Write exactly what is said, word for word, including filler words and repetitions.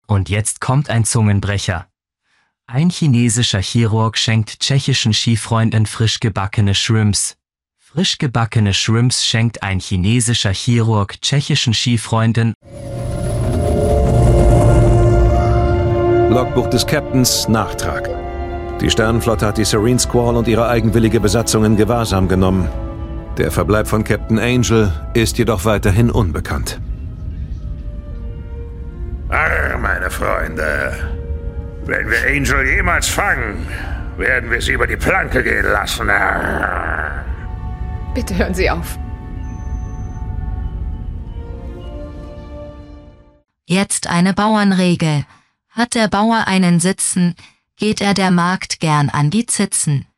Und jetzt kommt ein Zungenbrecher. Ein chinesischer Chirurg schenkt tschechischen Skifreunden frisch gebackene Shrimps. Frisch gebackene Shrimps schenkt ein chinesischer Chirurg tschechischen Skifreunden. Logbuch des Captains, Nachtrag. Die Sternenflotte hat die Serene Squall und ihre eigenwillige Besatzung in Gewahrsam genommen. Der Verbleib von Captain Angel ist jedoch weiterhin unbekannt. Arr, meine Freunde. Wenn wir Angel jemals fangen, werden wir sie über die Planke gehen lassen. Arr. Bitte hören Sie auf. Jetzt eine Bauernregel. Hat der Bauer einen Sitzen, geht er der Magd gern an die Zitzen.